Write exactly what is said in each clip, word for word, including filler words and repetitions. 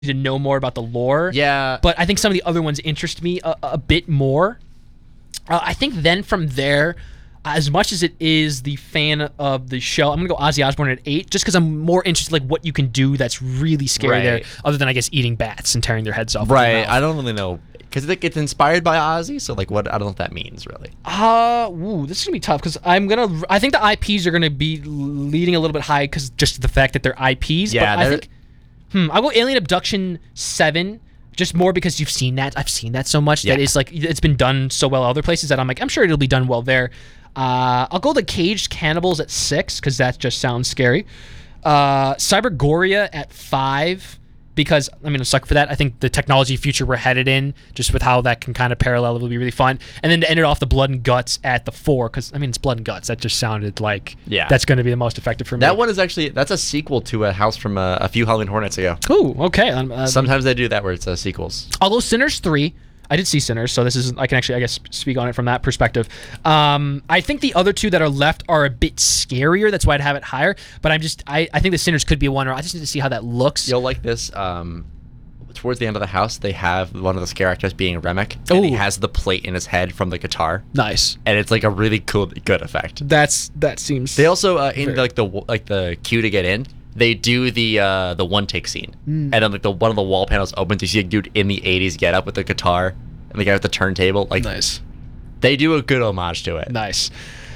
to know more about the lore. Yeah. But I think some of the other ones interest me a, a bit more. Uh, I think then from there, as much as it is the fan of the show, I'm gonna go Ozzy Osbourne at eight, just because I'm more interested like what you can do that's really scary Right. there, other than I guess eating bats and tearing their heads off. with your Right. mouth. I don't really know because it, it's inspired by Ozzy. So like, what? I don't know what that means really. Uh, ooh, this is gonna be tough because I'm gonna. I think the I Ps are gonna be leading a little bit high because just the fact that they're I Ps. Yeah, but I they're- think. Hmm, I'll go Alien Abduction seven, just more because you've seen that. I've seen that so much that Yeah. it's like it's been done so well other places that I'm like I'm sure it'll be done well there. Uh, I'll go the Caged Cannibals at six because that just sounds scary. Uh, Cybergoria at five. Because I'm gonna suck for that. I think the technology future we're headed in, just with how that can kind of parallel, it will be really fun. And then to end it off, the Blood and Guts at the four, because I mean it's Blood and Guts. That just sounded like Yeah. that's going to be the most effective for me. That one is actually that's a sequel to a house from a, a few Halloween Horror Nights ago. Ooh, okay. Um, uh, Sometimes they do that where it's uh, sequels. although Sinners three, I did see Sinners, so this is I can actually I guess speak on it from that perspective. Um, I think the other two that are left are a bit scarier. That's why I'd have it higher. But I'm just I, I think the Sinners could be one. Or I just need to see how that looks. You'll like this. Um, towards the end of the house, they have one of the scare actors being Remick, and he Ooh. has the plate in his head from the guitar, Nice. and it's like a really cool, good effect. That's that seems. They also uh, in Very- like the like the queue to get in. They do the uh, the one take scene, Mm. and then like the one of the wall panels opens. You see a dude in the eighties get up with the guitar, and the guy with the turntable. Like nice. they do a good homage to it. Nice.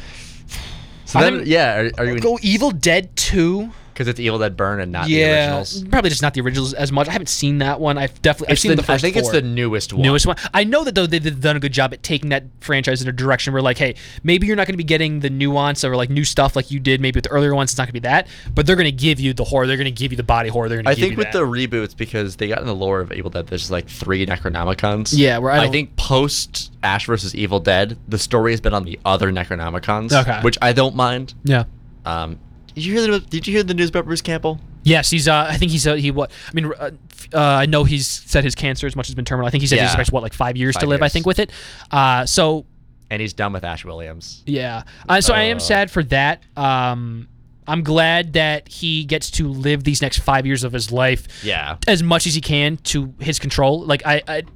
So I'm- then, yeah, are, are you Go Evil Dead two. because it's Evil Dead Burn and not the Yeah, originals? probably just not the originals as much. I haven't seen that one. I've definitely I've It's seen the, the first I think it's four. the newest one. newest one. I know that though they- they've done a good job at taking that franchise in a direction where like, hey, maybe you're not going to be getting the nuance or like new stuff like you did maybe with the earlier ones. It's not going to be that, but they're going to give you the horror. They're going to give you the body horror. They're going to I give think you with that. the reboots, because they got in the lore of Evil Dead, there's like three Necronomicons. Yeah, where I I, don't- think post Ash versus Evil Dead, the story has been on the other Necronomicons, Okay. which I don't mind. yeah. Um, did you hear the Did you hear the news about Bruce Campbell? Yes, he's. Uh, I think he's. Uh, he what? I mean, uh, f- uh, I know he's said his cancer as much has been terminal. I think he said he Yeah. expects what, like five years to Five live. I years. think with it. Uh, so And he's done with Ash Williams. yeah. Uh, so I am Uh. sad for that. Um, I'm glad that he gets to live these next five years of his life Yeah. as much as he can to his control. Like I, I,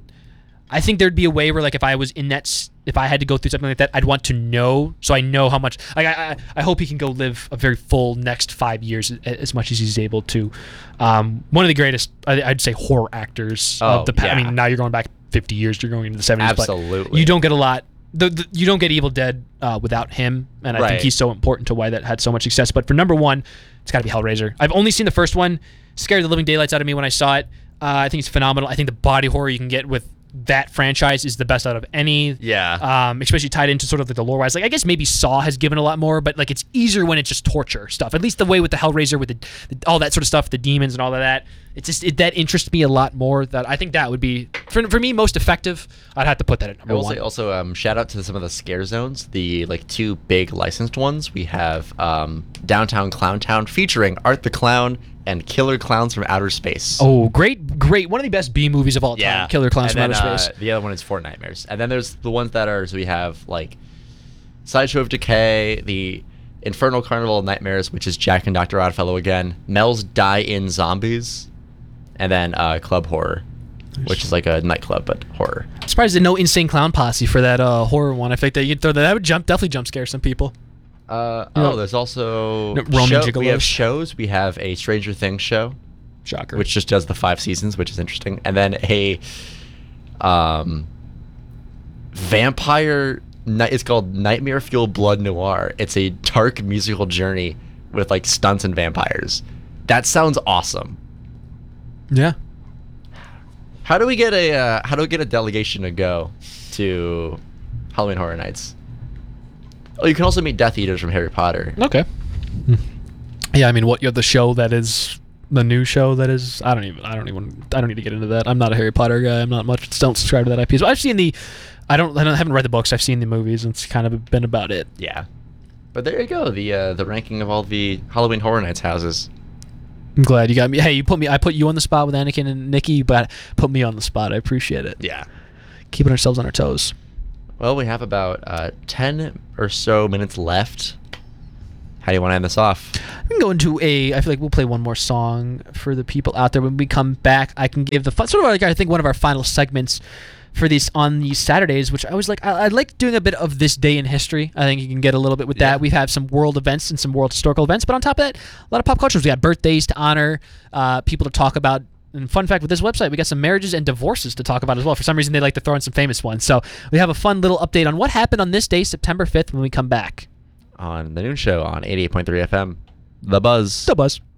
I think there'd be a way where like if I was in that, s- if I had to go through something like that, I'd want to know so I know how much. Like I, I, I hope he can go live a very full next five years a- as much as he's able to. Um, one of the greatest, I, I'd say, horror actors Oh, of the past. I yeah. mean, now you're going back fifty years. You're going into the seventies. Absolutely. But you don't get a lot. The, the, you don't get Evil Dead uh, without him, and I think Right. he's so important to why that had so much success. But for number one, it's got to be Hellraiser. I've only seen the first one. Scared the living daylights out of me when I saw it. Uh, I think it's phenomenal. I think the body horror you can get with that franchise is the best out of any. Yeah. Um, especially tied into sort of like the lore wise. Like I guess maybe Saw has given a lot more, but like it's easier when it's just torture stuff. At least the way with the Hellraiser, with the, the all that sort of stuff, the demons and all of that. It's just it, that interests me a lot more. That I think that would be for, for me most effective. I'd have to put that at I number will one. say also um, shout out to some of the scare zones, the like two big licensed ones. We have um, Downtown Clowntown featuring Art the Clown and Killer Clowns from Outer Space. Oh, great, great! One of the best B movies of all time. Killer Clowns And from then, Outer Space. Uh, the other one is Fort Nightmares. And then there's the ones that are, so we have like Sideshow of Decay, the Infernal Carnival of Nightmares, which is Jack and Doctor Oddfellow again, Mel's Die-In Zombies, and then uh, Club Horror, which is like a nightclub but horror. I'm surprised there's no Insane Clown Posse for that uh, horror one. I think that you'd throw that. That would jump, definitely jump scare some people. Uh, You know- oh, there's also No, Roman show- Gigolos. we have shows. We have a Stranger Things show, Shocker. which just does the five seasons, which is interesting, and then a um, vampire. ni- It's called Nightmare Fuel Blood Noir. It's a dark musical journey with like stunts and vampires. That sounds awesome. yeah. How do we get a uh, How do we get a delegation to go to Halloween Horror Nights? Oh, you can also meet Death Eaters from Harry Potter. Okay. Yeah, I mean, what you're the show that is the new show that is. I don't even. I don't even. I don't need to get into that. I'm not a Harry Potter guy. I'm not much. Don't subscribe to that I P. So I've seen the. I don't. I don't- haven't read the books. I've seen the movies, and it's kind of been about it. Yeah, but there you go. The uh, the ranking of all the Halloween Horror Nights houses. I'm glad you got me. Hey, you put me. I put you on the spot with Anakin and Nikki, but put me on the spot. I appreciate it. Yeah. Keeping ourselves on our toes. Well, we have about uh, ten or so minutes left. How do you want to end this off? We can go into a. I feel like we'll play one more song for the people out there. When we come back, I can give the fun, sort of like I think one of our final segments for these on these Saturdays, which I was like, I, I like doing a bit of this day in history. I think you can get a little bit with Yeah. that. We have some world events and some world historical events, but on top of that, a lot of pop cultures. We got birthdays to honor, uh, people to talk about. And fun fact with this website, we got some marriages and divorces to talk about as well. For some reason, they like to throw in some famous ones. So we have a fun little update on what happened on this day, September fifth, when we come back. On the noon show on eighty-eight point three F M, The Buzz. The Buzz.